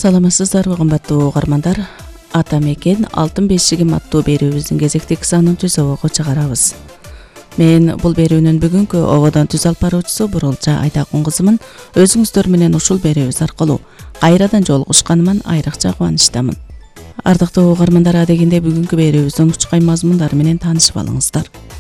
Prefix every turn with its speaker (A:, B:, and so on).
A: Саламатсыздарбы кымбаттуу угармандар. Ата мекен алтын бешигим аттуу берүүбүздүн кезектеги санын түз обого чыгарабыз. Мен бул берүүнүн бүгүнкү ободон түз алып баруучусу Бурулча Айдакун кызымын. Өзүңүздөр менен ушул берүүбүз аркылуу кайрадан жолугушканыман айрыкча кубанычтамын. Ардактуу угармандар, адегенде бүгүнкү берүүбүздүн учкай мазмундары менен таанышып алыңыздар.